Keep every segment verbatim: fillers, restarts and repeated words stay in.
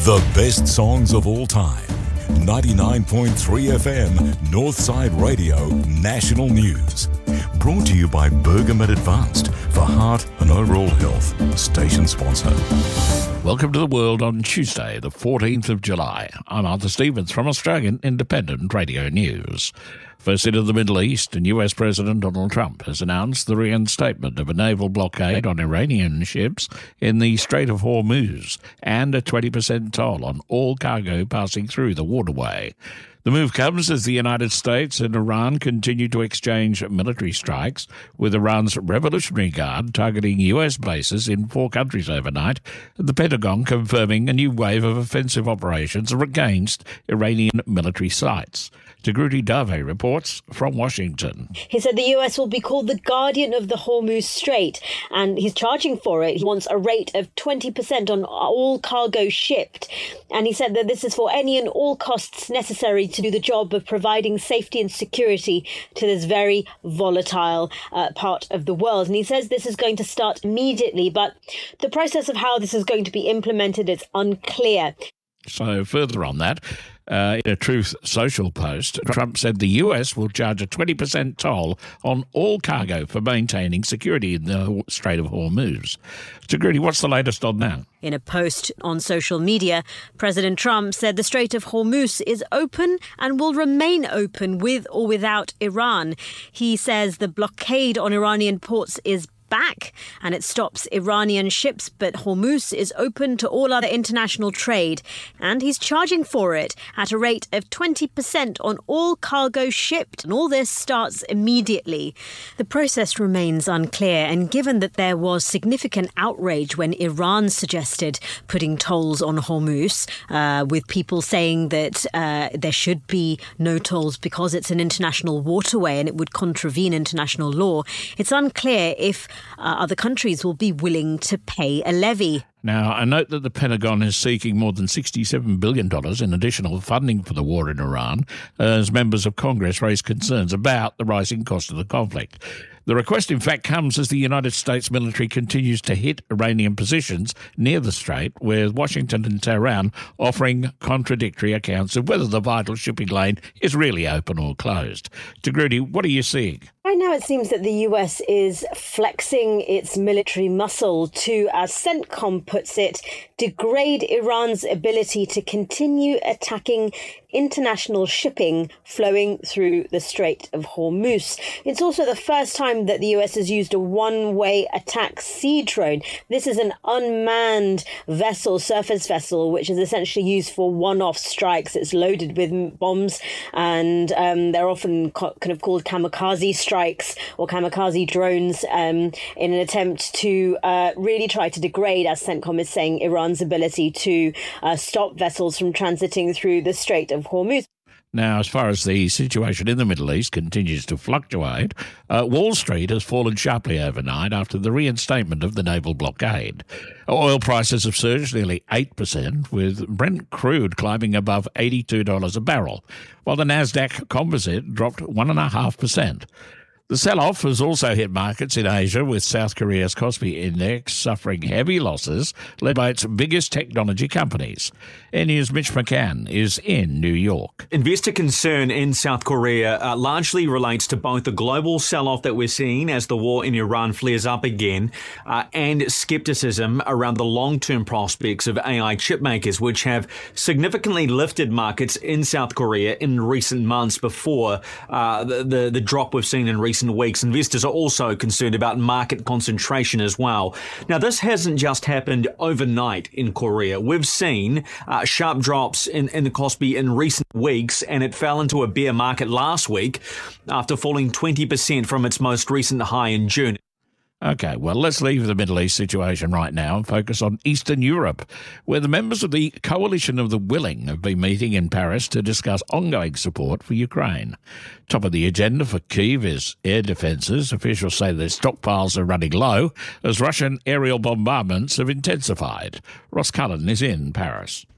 The best songs of all time. ninety-nine point three F M, Northside Radio, National News. Brought to you by Bergamet Advanced for heart and overall health. Station sponsor. Welcome to the world on Tuesday, the fourteenth of July. I'm Arthur Stevens from Australian Independent Radio News. First into the Middle East, and U S President Donald Trump has announced the reinstatement of a naval blockade on Iranian ships in the Strait of Hormuz and a twenty percent toll on all cargo passing through the waterway. The move comes as the United States and Iran continue to exchange military strikes, with Iran's Revolutionary Guard targeting U S bases in four countries overnight, and the Pentagon confirming a new wave of offensive operations against Iranian military sites. Tagruti Dave reports from Washington. He said the U S will be called the guardian of the Hormuz Strait, and he's charging for it. He wants a rate of twenty percent on all cargo shipped. And he said that this is for any and all costs necessary to do the job of providing safety and security to this very volatile uh, part of the world. And he says this is going to start immediately, but the process of how this is going to be implemented is unclear. So further on that, Uh, in a Truth Social post, Trump said the U S will charge a twenty percent toll on all cargo for maintaining security in the Strait of Hormuz. Tagruti, what's the latest on that? In a post on social media, President Trump said the Strait of Hormuz is open and will remain open with or without Iran. He says the blockade on Iranian ports is back and it stops Iranian ships, but Hormuz is open to all other international trade, and he's charging for it at a rate of twenty percent on all cargo shipped, and all this starts immediately. The process remains unclear, and given that there was significant outrage when Iran suggested putting tolls on Hormuz, uh, with people saying that uh, there should be no tolls because it's an international waterway and it would contravene international law, it's unclear if Uh, other countries will be willing to pay a levy. Now, I note that the Pentagon is seeking more than sixty-seven billion dollars in additional funding for the war in Iran, as members of Congress raise concerns about the rising cost of the conflict. The request, in fact, comes as the United States military continues to hit Iranian positions near the strait, with Washington and Tehran offering contradictory accounts of whether the vital shipping lane is really open or closed. Tagruti, what are you seeing? Right now, it seems that the U S is flexing its military muscle to, as CENTCOM puts it, degrade Iran's ability to continue attacking international shipping flowing through the Strait of Hormuz. It's also the first time that the U S has used a one-way attack sea drone. This is an unmanned vessel, surface vessel, which is essentially used for one-off strikes. It's loaded with bombs, and um, they're often co- kind of called kamikaze strikes or kamikaze drones um, in an attempt to uh, really try to degrade, as CENTCOM is saying, Iran's ability to uh, stop vessels from transiting through the Strait of Hormuz. Now, as far as the situation in the Middle East continues to fluctuate, uh, Wall Street has fallen sharply overnight after the reinstatement of the naval blockade. Oil prices have surged nearly eight percent, with Brent crude climbing above eighty-two dollars a barrel, while the Nasdaq Composite dropped one point five percent. The sell-off has also hit markets in Asia, with South Korea's Kospi Index suffering heavy losses, led by its biggest technology companies. N News' Mitch McCann is in New York. Investor concern in South Korea uh, largely relates to both the global sell-off that we're seeing as the war in Iran flares up again, uh, and skepticism around the long-term prospects of A I chip makers, which have significantly lifted markets in South Korea in recent months before uh, the, the, the drop we've seen in recent weeks. Investors are also concerned about market concentration as well. Now, this hasn't just happened overnight in Korea. We've seen uh, sharp drops in, in the Kospi in recent weeks, and it fell into a bear market last week after falling twenty percent from its most recent high in June. Okay, well, let's leave the Middle East situation right now and focus on Eastern Europe, where the members of the Coalition of the Willing have been meeting in Paris to discuss ongoing support for Ukraine. Top of the agenda for Kyiv is air defences. Officials say their stockpiles are running low as Russian aerial bombardments have intensified. Ross Cullen is in Paris.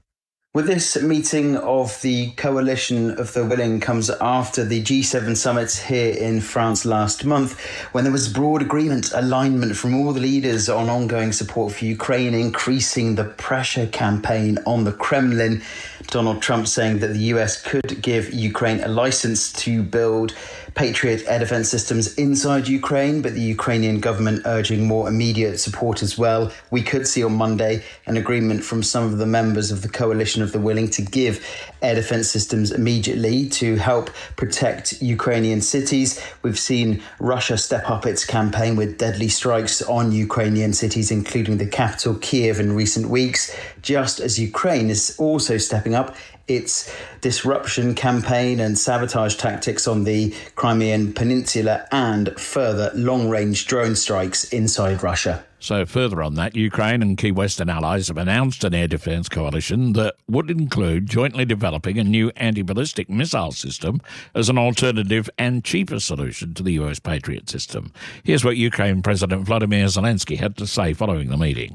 Well, this meeting of the Coalition of the Willing comes after the G seven summit here in France last month, when there was broad agreement, alignment from all the leaders on ongoing support for Ukraine, increasing the pressure campaign on the Kremlin. Donald Trump saying that the U S could give Ukraine a license to build Patriot air defense systems inside Ukraine, but the Ukrainian government urging more immediate support as well. We could see on Monday an agreement from some of the members of the Coalition of the Willing to give air defense systems immediately to help protect Ukrainian cities. We've seen Russia step up its campaign with deadly strikes on Ukrainian cities, including the capital, Kiev, in recent weeks, just as Ukraine is also stepping up its disruption campaign and sabotage tactics on the Crimean Peninsula and further long-range drone strikes inside Russia. So further on that, Ukraine and key Western allies have announced an air defence coalition that would include jointly developing a new anti-ballistic missile system as an alternative and cheaper solution to the U S Patriot system. Here's what Ukraine President Volodymyr Zelensky had to say following the meeting.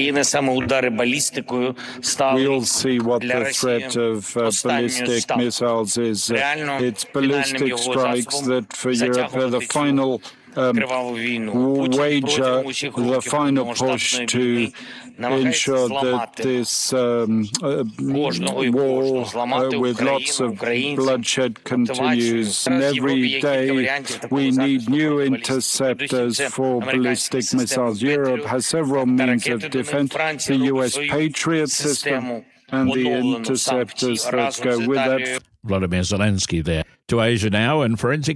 We all see what the threat of uh, ballistic missiles is. Uh, it's ballistic strikes that for Europe are the final Um, wage uh, the final push to ensure that this um, uh, war uh, with lots of bloodshed continues. And every day we need new interceptors for ballistic missiles. Europe has several means of defense, the U S Patriot system and the interceptors that go with that. Volodymyr Zelensky there. To Asia now, and forensic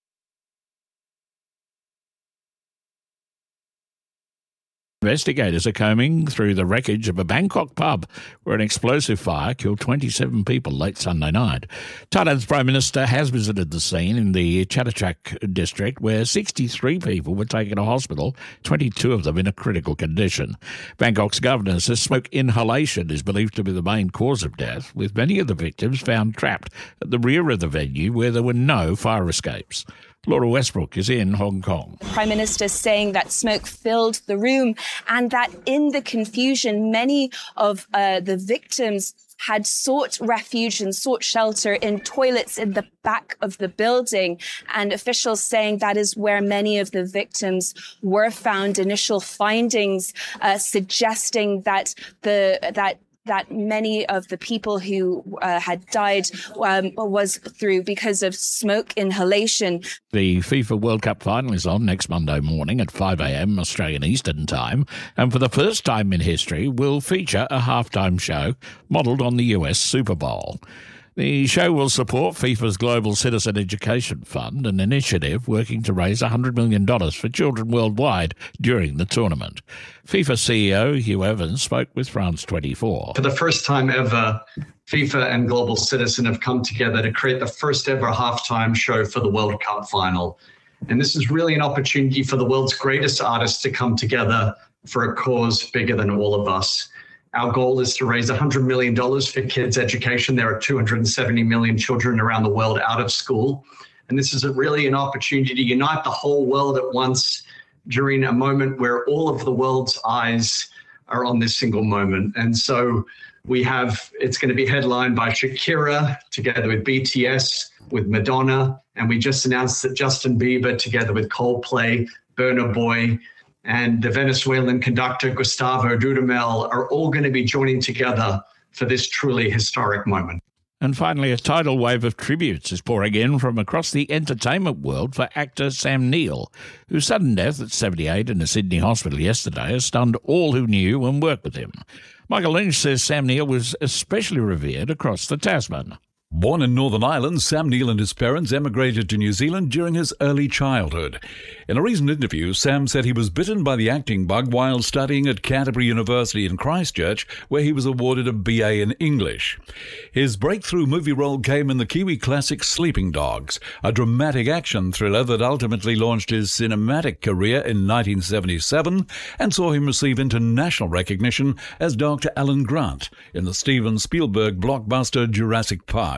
investigators are combing through the wreckage of a Bangkok pub where an explosive fire killed twenty-seven people late Sunday night. Thailand's Prime Minister has visited the scene in the Chatuchak district where sixty-three people were taken to hospital, twenty-two of them in a critical condition. Bangkok's governor says smoke inhalation is believed to be the main cause of death, with many of the victims found trapped at the rear of the venue where there were no fire escapes. Laura Westbrook is in Hong Kong. Prime Minister saying that smoke filled the room and that in the confusion, many of uh, the victims had sought refuge and sought shelter in toilets in the back of the building. And officials saying that is where many of the victims were found. Initial findings uh, suggesting that the that that many of the people who uh, had died um, was through because of smoke inhalation. The FIFA World Cup final is on next Monday morning at five a.m. Australian Eastern Time, and for the first time in history will feature a halftime show modelled on the U S Super Bowl. The show will support FIFA's Global Citizen Education Fund, an initiative working to raise one hundred million dollars for children worldwide during the tournament. FIFA C E O Hugh Evans spoke with France twenty-four. For the first time ever, FIFA and Global Citizen have come together to create the first ever halftime show for the World Cup final. And this is really an opportunity for the world's greatest artists to come together for a cause bigger than all of us. Our goal is to raise one hundred million dollars for kids' education. There are two hundred seventy million children around the world out of school. And this is a really an opportunity to unite the whole world at once during a moment where all of the world's eyes are on this single moment. And so we have, it's going to be headlined by Shakira together with B T S, with Madonna. And we just announced that Justin Bieber together with Coldplay, Burna Boy, and the Venezuelan conductor Gustavo Dudamel are all going to be joining together for this truly historic moment. And finally, a tidal wave of tributes is pouring in from across the entertainment world for actor Sam Neill, whose sudden death at seventy-eight in a Sydney hospital yesterday has stunned all who knew and worked with him. Michael Lynch says Sam Neill was especially revered across the Tasman. Born in Northern Ireland, Sam Neill and his parents emigrated to New Zealand during his early childhood. In a recent interview, Sam said he was bitten by the acting bug while studying at Canterbury University in Christchurch, where he was awarded a B A in English. His breakthrough movie role came in the Kiwi classic Sleeping Dogs, a dramatic action thriller that ultimately launched his cinematic career in nineteen seventy-seven and saw him receive international recognition as Doctor Alan Grant in the Steven Spielberg blockbuster Jurassic Park.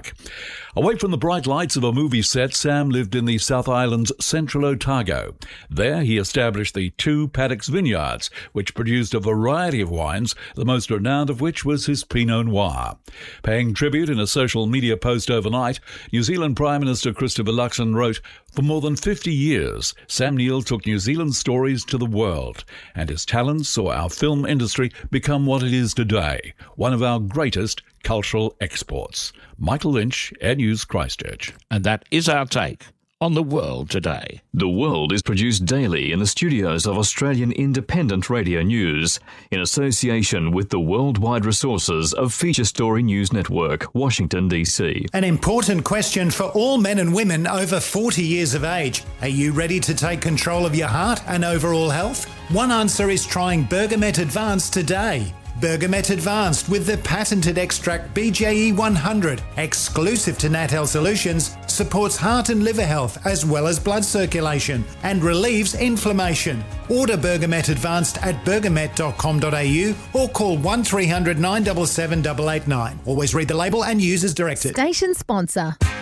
Park. Away from the bright lights of a movie set, Sam lived in the South Island's Central Otago. There he established the two Paddocks Vineyards, which produced a variety of wines, the most renowned of which was his Pinot Noir. Paying tribute in a social media post overnight, New Zealand Prime Minister Christopher Luxon wrote, "For more than fifty years, Sam Neill took New Zealand's stories to the world, and his talents saw our film industry become what it is today, one of our greatest cultural exports." Michael Lynch, Air News, Christchurch. And that is our take on the world today. The World is produced daily in the studios of Australian Independent Radio News in association with the worldwide resources of Feature Story News Network, Washington, D C. An important question for all men and women over forty years of age. Are you ready to take control of your heart and overall health? One answer is trying Bergamet Advanced today. Bergamet Advanced with the patented extract B J E one hundred, exclusive to Natel Solutions, supports heart and liver health as well as blood circulation and relieves inflammation. Order Bergamet Advanced at bergamet dot com dot a u or call one three hundred nine seven seven eight eight nine. Always read the label and use as directed. Station sponsor.